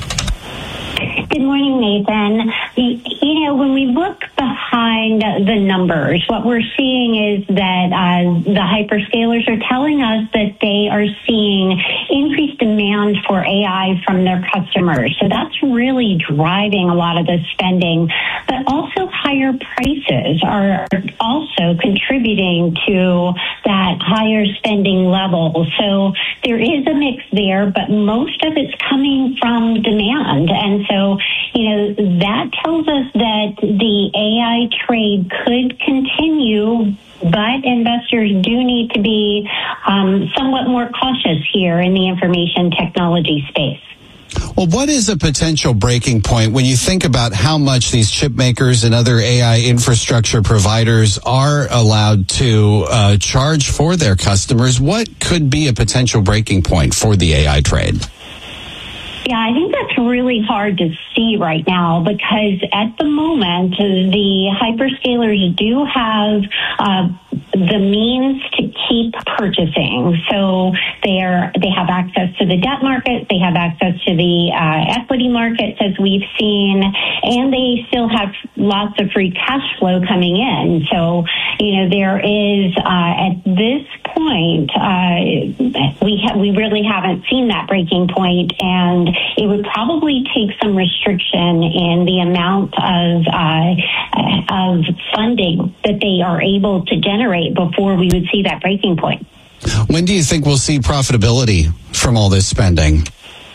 Good morning, Nathan. You know, when we look behind the numbers, what we're seeing is that uh, the hyperscalers are telling us that they are seeing increased demand for A I from their customers. So that's really driving a lot of the spending. But also higher prices are also contributing to that higher spending level. So there is a mix there, but most of it's coming from demand. And so, you know, that tells us that the A I trade could continue, but investors do need to be um, somewhat more cautious here in the information technology space. Well, what is a potential breaking point when you think about how much these chip makers and other A I infrastructure providers are allowed to uh, charge for their customers? What could be a potential breaking point for the A I trade? Yeah, I think that's really hard to see right now because at the moment, the hyperscalers do have uh, the means to keep purchasing. So they are they have access to the debt market, they have access to the uh, equity markets, as we've seen, and they still have lots of free cash flow coming in. So, you know, there is uh, at this point, uh, we ha- we really haven't seen that breaking point, and it would probably take some restriction in the amount of uh, of funding that they are able to generate before we would see that breaking point. When do you think we'll see profitability from all this spending?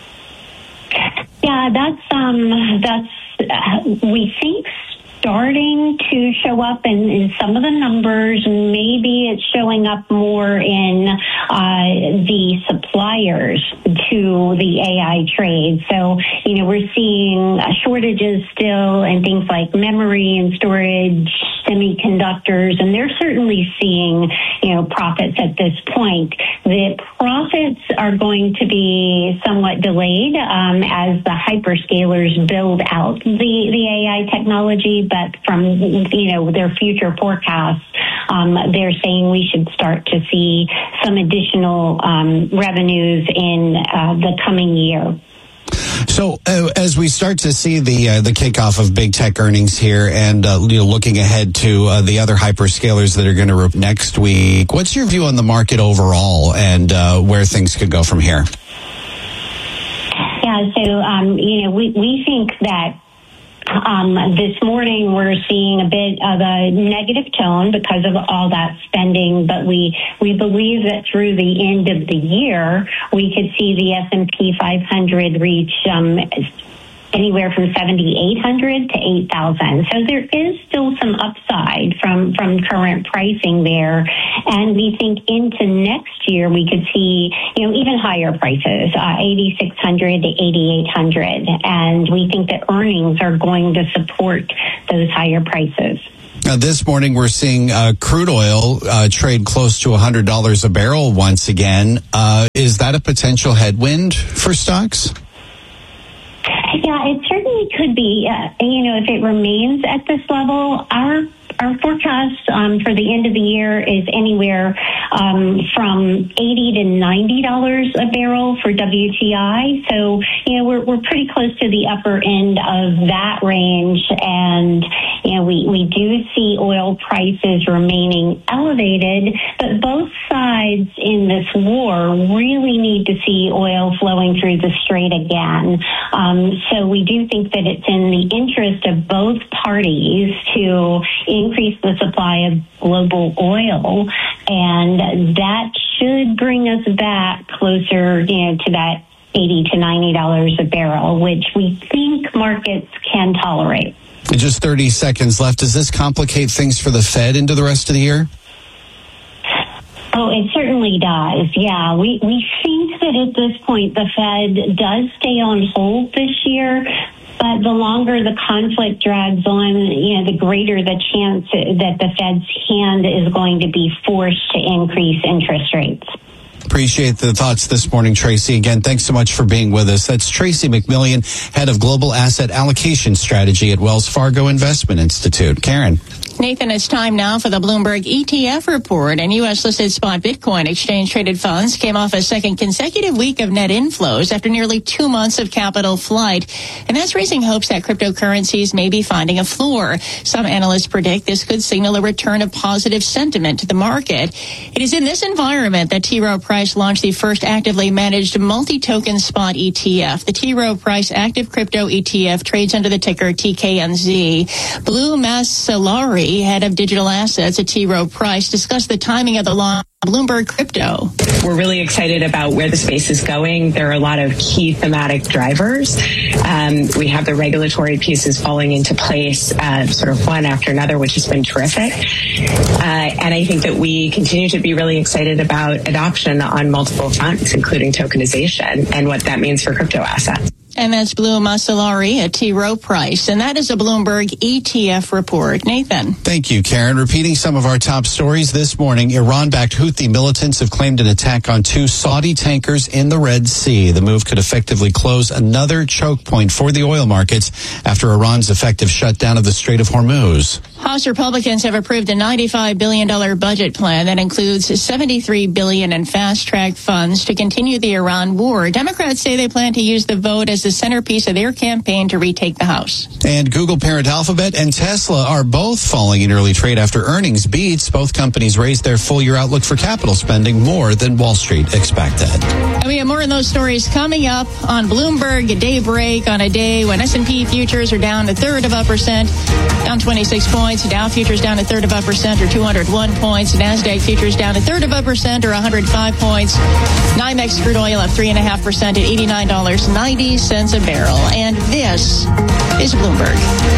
Yeah, that's um, that's uh, we think starting to show up in, in some of the numbers. Maybe it's showing up more in uh, the suppliers to the A I trade. So, you know, we're seeing shortages still in things like memory and storage, semiconductors, and they're certainly seeing, you know, profits at this point. The profits are going to be somewhat delayed um, as the hyperscalers build out the, the A I technology. But from, you know, their future forecasts, um, they're saying we should start to see some additional um, revenues in uh, the coming year. So uh, as we start to see the uh, the kickoff of big tech earnings here, and uh, you know, looking ahead to uh, the other hyperscalers that are going to rip next week, what's your view on the market overall and uh, where things could go from here? Yeah, so um, you know, we we think that. Um, this morning, we're seeing a bit of a negative tone because of all that spending, but we we believe that through the end of the year, we could see the S and P five hundred reach um, anywhere from seventy-eight hundred to eight thousand. So there is still some upside from, from current pricing there. And we think into next year, we could see, you know, even higher prices, uh, eighty-six hundred to eighty-eight hundred. And we think that earnings are going to support those higher prices. Now, this morning, we're seeing uh, crude oil uh, trade close to one hundred dollars a barrel once again. Uh, is that a potential headwind for stocks? Yeah, it certainly could be. Uh, you know, if it remains at this level, our our forecast um, for the end of the year is anywhere um, from eighty to ninety dollars a barrel for W T I. So, you know, we're we're pretty close to the upper end of that range, and you know, we we do see oil prices remaining elevated, but both sides in this war really need to see oil flowing through the strait again. Um, so we do think that it's in the interest of both parties to increase the supply of global oil, and that should bring us back closer, you know, to that eighty to ninety dollars a barrel, which we think markets can tolerate. Just thirty seconds left. Does this complicate things for the Fed into the rest of the year? Oh, it certainly does. Yeah, we, we think that at this point the Fed does stay on hold this year, but the longer the conflict drags on, you know, the greater the chance that the Fed's hand is going to be forced to increase interest rates. Appreciate the thoughts this morning, Tracy. Again, thanks so much for being with us. That's Tracy McMillian, head of Global Asset Allocation Strategy at Wells Fargo Investment Institute. Karen. Nathan, it's time now for the Bloomberg E T F report. And U S-listed spot Bitcoin exchange-traded funds came off a second consecutive week of net inflows after nearly two months of capital flight. And that's raising hopes that cryptocurrencies may be finding a floor. Some analysts predict this could signal a return of positive sentiment to the market. It is in this environment that T. Rowe Price launched the first actively managed multi-token spot E T F. The T. Rowe Price Active Crypto E T F trades under the ticker T K N Z. Blue Masalari, head of digital assets at T. Rowe Price, discussed the timing of the launch of Bloomberg Crypto. We're really excited about where the space is going. There are a lot of key thematic drivers. Um, we have the regulatory pieces falling into place, uh, sort of one after another, which has been terrific. Uh, and I think that we continue to be really excited about adoption on multiple fronts, including tokenization and what that means for crypto assets. And that's Blue Masalari at T. Rowe Price. And that is a Bloomberg E T F report. Nathan. Thank you, Karen. Repeating some of our top stories this morning, Iran-backed Houthi militants have claimed an attack on two Saudi tankers in the Red Sea. The move could effectively close another choke point for the oil markets after Iran's effective shutdown of the Strait of Hormuz. House Republicans have approved a ninety-five billion dollars budget plan that includes seventy-three billion dollars in fast-track funds to continue the Iran war. Democrats say they plan to use the vote as the centerpiece of their campaign to retake the House. And Google parent Alphabet and Tesla are both falling in early trade after earnings beats. Both companies raised their full-year outlook for capital spending more than Wall Street expected. And we have more of those stories coming up on Bloomberg at daybreak on a day when S and P futures are down a third of a percent, down twenty-six points. Dow futures down a third of a percent or two hundred one points. NASDAQ futures down a third of a percent or one hundred five points. NYMEX crude oil up three point five percent at eighty-nine dollars and ninety cents a barrel. And this is Bloomberg.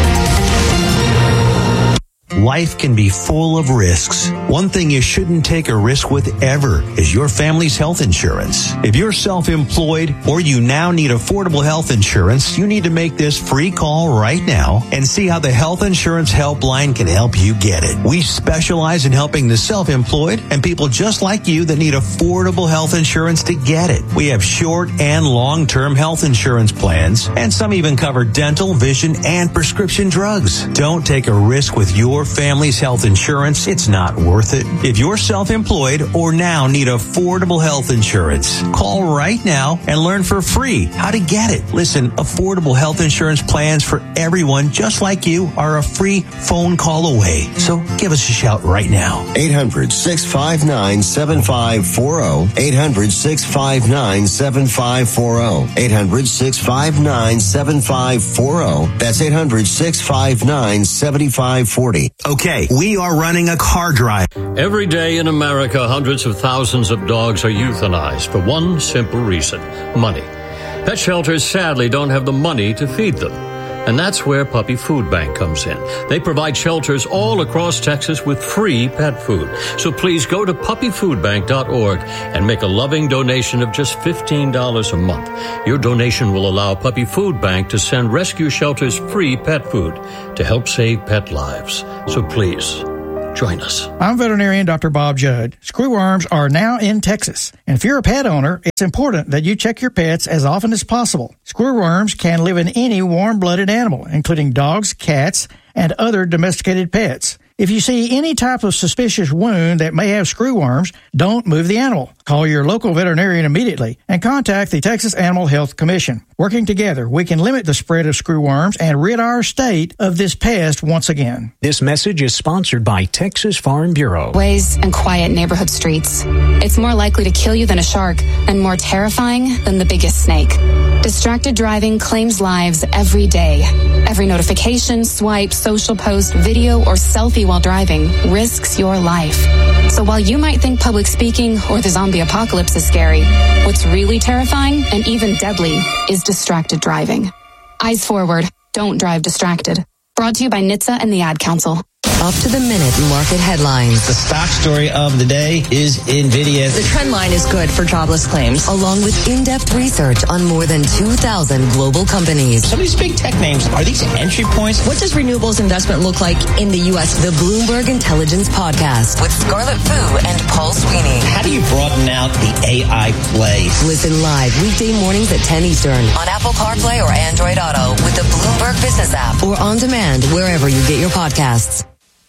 Life can be full of risks. One thing you shouldn't take a risk with ever is your family's health insurance. If you're self-employed or you now need affordable health insurance, you need to make this free call right now and see how the Health Insurance Helpline can help you get it. We specialize in helping the self-employed and people just like you that need affordable health insurance to get it. We have short and long-term health insurance plans, and some even cover dental, vision, and prescription drugs. Don't take a risk with your family's health insurance. It's not worth it. If you're self-employed or now need affordable health insurance, call right now and learn for free how to get it. Listen, affordable health insurance plans for everyone just like you are a free phone call away. So give us a shout right now. eight hundred, six five nine, seven five four zero. eight hundred, six five nine, seven five four zero. eight hundred, six five nine, seven five four zero. That's eight hundred, six five nine, seven five four zero. Okay, we are running a car drive. Every day in America, hundreds of thousands of dogs are euthanized for one simple reason: money. Pet shelters sadly don't have the money to feed them. And that's where Puppy Food Bank comes in. They provide shelters all across Texas with free pet food. So please go to puppy food bank dot org and make a loving donation of just fifteen dollars a month. Your donation will allow Puppy Food Bank to send rescue shelters free pet food to help save pet lives. So please, join us. I'm veterinarian Doctor Bob Judd. Screwworms are now in Texas. And if you're a pet owner, it's important that you check your pets as often as possible. Screwworms can live in any warm-blooded animal, including dogs, cats, and other domesticated pets. If you see any type of suspicious wound that may have screwworms, don't move the animal. Call your local veterinarian immediately and contact the Texas Animal Health Commission. Working together, we can limit the spread of screwworms and rid our state of this pest once again. This message is sponsored by Texas Farm Bureau. Ways and quiet neighborhood streets. It's more likely to kill you than a shark and more terrifying than the biggest snake. Distracted driving claims lives every day. Every notification, swipe, social post, video, or selfie while driving risks your life. So while you might think public speaking or the zombie apocalypse is scary, what's really terrifying and even deadly is distracted driving. Eyes forward. Don't drive distracted. Brought to you by N H T S A and the Ad Council. Up to the minute market headlines. The stock story of the day is NVIDIA. The trend line is good for jobless claims. Along with in-depth research on more than two thousand global companies. Some of these big tech names, are these entry points? What does renewables investment look like in the U S? The Bloomberg Intelligence Podcast with Scarlett Fu and Paul Sweeney. How do you broaden out the A I play? Listen live weekday mornings at ten Eastern on Apple CarPlay or Android Auto with the Bloomberg Business app or on demand wherever you get your podcasts.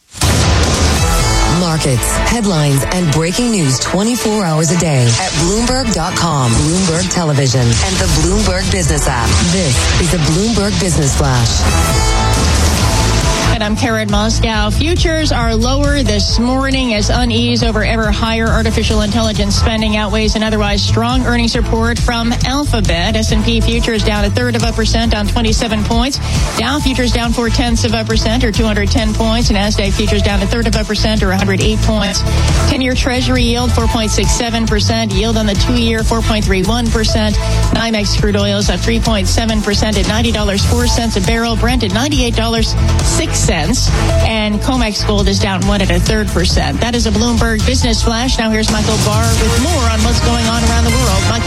Markets, headlines, and breaking news twenty-four hours a day at Bloomberg dot com, Bloomberg Television, and the Bloomberg Business app. This is the Bloomberg Business Flash. And I'm Karen Moscow. Futures are lower this morning as unease over ever higher artificial intelligence spending outweighs an otherwise strong earnings report from Alphabet. S and P futures down a third of a percent on twenty-seven points. Dow futures down four tenths of a percent or two hundred ten points. And NASDAQ futures down a third of a percent or one hundred eight points. ten-year Treasury yield four point six seven percent. Yield on the two-year four point three one percent. NYMEX crude oil is up three point seven percent at ninety dollars and four cents a barrel. Brent at ninety-eight dollars and six cents. And COMEX gold is down one and a third percent. That is a Bloomberg Business Flash. Now here's Michael Barr with more on what's going on around the world. Michael. Karen,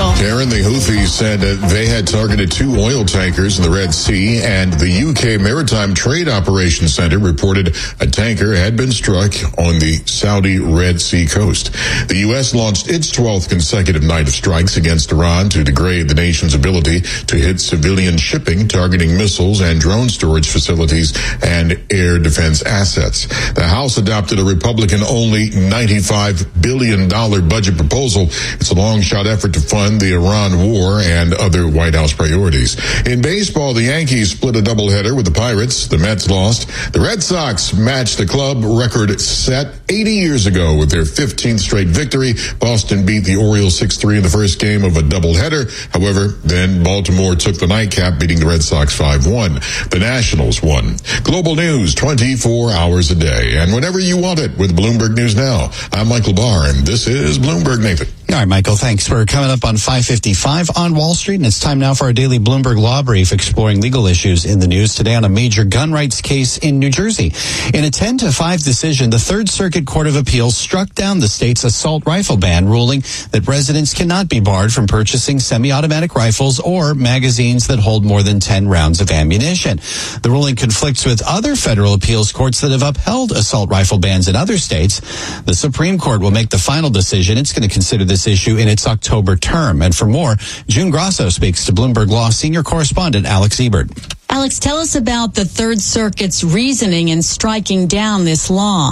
Yemen, the Houthis said that they had targeted two oil tankers in the Red Sea, and the U K Maritime Trade Operations Center reported a tanker had been struck on the Saudi Red Sea coast. The U S launched its twelfth consecutive night of strikes against Iran to degrade the nation's ability to hit civilian shipping, targeting missiles and drone storage facilities and air defense assets. The House adopted a Republican-only ninety-five billion dollars budget proposal. It's a long-shot effort to fund the Iran war and other White House priorities. In baseball, the Yankees split a doubleheader with the Pirates. The Mets lost. The Red Sox matched the club record set eighty years ago with their fifteenth straight victory. Boston beat the Orioles six three in the first game of a doubleheader. However, then Baltimore took the nightcap, beating the Red Sox five one. The Nationals won. Global news twenty-four hours a day, and whenever you want it with Bloomberg News Now. I'm Michael Barr, and this is Bloomberg Nathan. All right, Michael, thanks. We're coming up on five fifty-five on Wall Street, and it's time now for our daily Bloomberg Law Brief, exploring legal issues in the news today on a major gun rights case in New Jersey. In a ten to five decision, the Third Circuit Court of Appeals struck down the state's assault rifle ban, ruling that residents cannot be barred from purchasing semi-automatic rifles or magazines that hold more than ten rounds of ammunition. The ruling conflicts with other federal appeals courts that have upheld assault rifle bans in other states. The Supreme Court will make the final decision. It's going to consider this issue in its October term. And for more, June Grasso speaks to Bloomberg Law senior correspondent Alex Ebert. Alex, tell us about the Third Circuit's reasoning in striking down this law.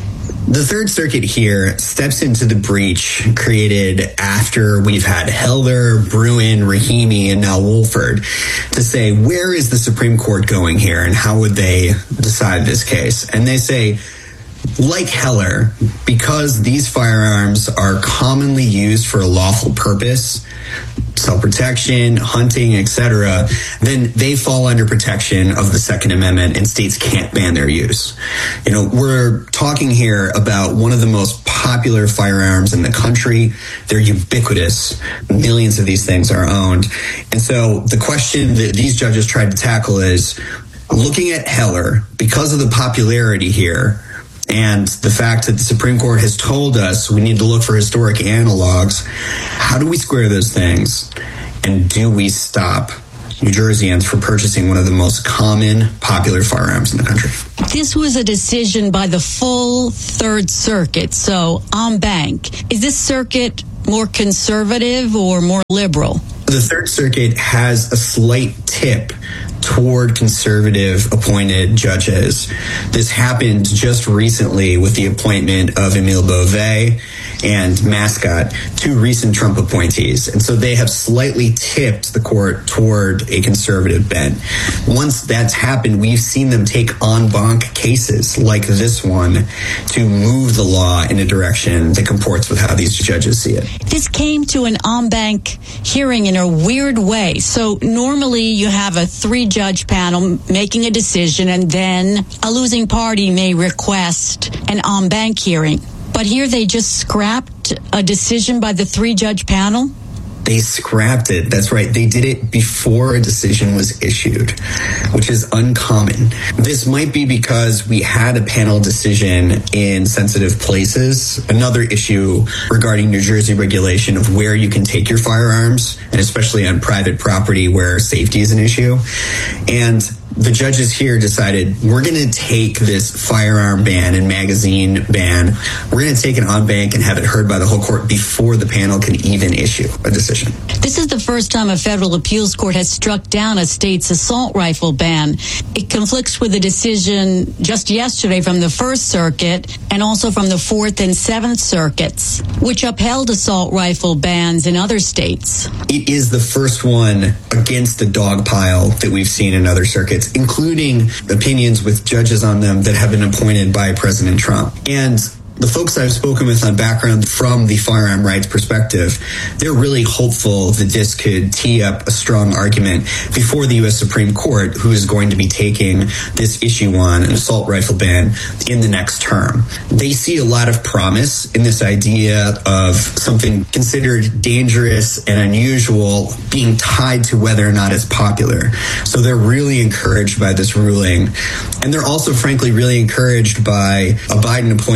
The Third Circuit here steps into the breach created after we've had Heller, Bruin, Rahimi, and now Wolford to say, where is the Supreme Court going here and how would they decide this case? And they say, like Heller, because these firearms are commonly used for a lawful purpose, self-protection, hunting, et cetera, then they fall under protection of the Second Amendment and states can't ban their use. You know, we're talking here about one of the most popular firearms in the country. They're ubiquitous. Millions of these things are owned. And so the question that these judges tried to tackle is, looking at Heller, because of the popularity here, and the fact that the Supreme Court has told us we need to look for historic analogs, how do we square those things? And do we stop New Jerseyans from purchasing one of the most common, popular firearms in the country? This was a decision by the full Third Circuit, so en banc. Is this circuit more conservative or more liberal? The Third Circuit has a slight tip toward conservative appointed judges. This happened just recently with the appointment of Emile Beauvais and Mascot, two recent Trump appointees. And so they have slightly tipped the court toward a conservative bent. Once that's happened, we've seen them take en banc cases like this one to move the law in a direction that comports with how these judges see it. This came to an en banc hearing in a weird way. So normally you have a three-judge panel making a decision, and then a losing party may request an en banc hearing. But here they just scrapped a decision by the three-judge panel? They scrapped it. That's right. They did it before a decision was issued, which is uncommon. This might be because we had a panel decision in sensitive places, another issue regarding New Jersey regulation of where you can take your firearms, and especially on private property where safety is an issue. And the judges here decided, we're going to take this firearm ban and magazine ban, we're going to take it en banc and have it heard by the whole court before the panel can even issue a decision. This is the first time a federal appeals court has struck down a state's assault rifle ban. It conflicts with a decision just yesterday from the First Circuit and also from the Fourth and Seventh Circuits, which upheld assault rifle bans in other states. It is the first one against the dog pile that we've seen in other circuits, including opinions with judges on them that have been appointed by President Trump. And the folks I've spoken with on background from the firearm rights perspective, they're really hopeful that this could tee up a strong argument before the U S Supreme Court, who is going to be taking this issue on an assault rifle ban in the next term. They see a lot of promise in this idea of something considered dangerous and unusual being tied to whether or not it's popular. So they're really encouraged by this ruling. And they're also, frankly, really encouraged by a Biden appointee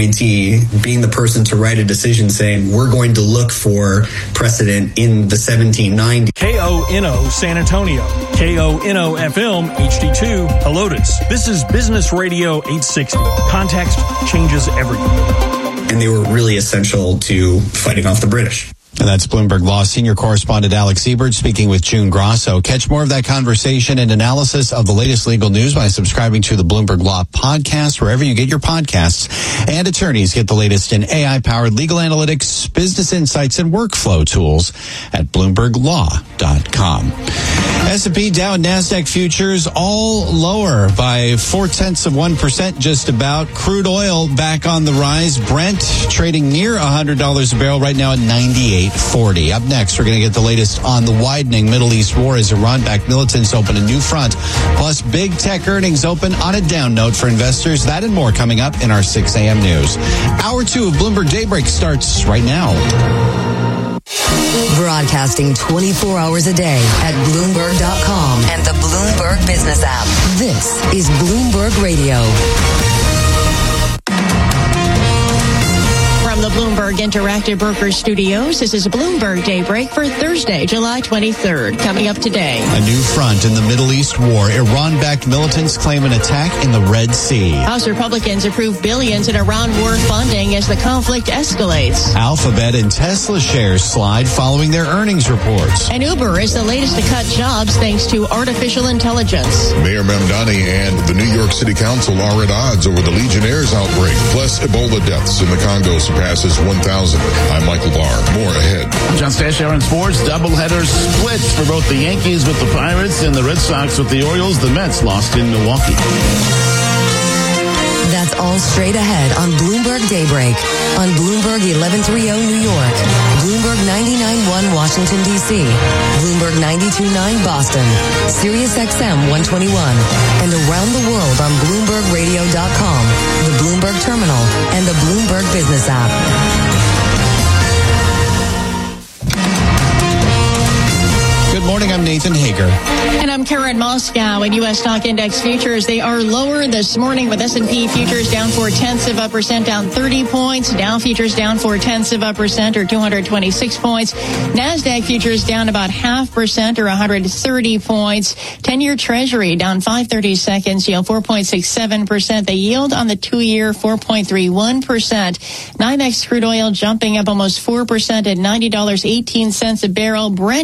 be being the person to write a decision saying we're going to look for precedent in the seventeen ninety. K O N O San Antonio, K O N O F M H D two Helotes. This is Business Radio eight sixty. Context changes everything. And they were really essential to fighting off the British. And that's Bloomberg Law senior correspondent Alex Ebert speaking with June Grosso. Catch more of that conversation and analysis of the latest legal news by subscribing to the Bloomberg Law podcast, wherever you get your podcasts. And attorneys get the latest in A I-powered legal analytics, business insights, and workflow tools at bloomberg law dot com. S and P, Dow, and NASDAQ futures all lower by four-tenths of one percent just about. Crude oil back on the rise. Brent trading near one hundred dollars a barrel right now at ninety-eight forty. Up next, we're going to get the latest on the widening Middle East war as Iran-backed militants open a new front. Plus, big tech earnings open on a down note for investors. That and more coming up in our six a.m. news. Hour two of Bloomberg Daybreak starts right now. Broadcasting twenty-four hours a day at Bloomberg dot com and the Bloomberg Business app. This is Bloomberg Radio. From the Bloomberg Interactive Brokers Studios, this is Bloomberg Daybreak for Thursday, July twenty-third. Coming up today. A new front in the Middle East war. Iran-backed militants claim an attack in the Red Sea. House Republicans approve billions in Iran war funding as the conflict escalates. Alphabet and Tesla shares slide following their earnings reports. And Uber is the latest to cut jobs thanks to artificial intelligence. Mayor Mamdani and the New York City Council are at odds over the Legionnaires outbreak. Plus, Ebola deaths in the Congo surpasses one thousand. I'm Michael Barr. More ahead. I'm John Stashower in sports. Doubleheader splits for both the Yankees with the Pirates and the Red Sox with the Orioles. The Mets lost in Milwaukee. That's all straight ahead on Bloomberg Daybreak on Bloomberg eleven thirty New York, Bloomberg ninety-nine point one Washington, D C, Bloomberg ninety-two point nine Boston, Sirius X M one twenty-one, and around the world on Bloomberg Radio dot com, the Bloomberg Terminal, and the Bloomberg Business app. Good morning, I'm Nathan Hager. And I'm Karen Moscow. In U S stock index futures, they are lower this morning with S and P futures down four-tenths of a percent, down thirty points. Dow futures down four-tenths of a percent or two hundred twenty-six points. NASDAQ futures down about half percent or one hundred thirty points. ten-year Treasury down five thirty-seconds, yield four point six seven percent. The yield on the two-year four point three one percent. NYMEX crude oil jumping up almost four percent at ninety dollars and eighteen cents a barrel. Brent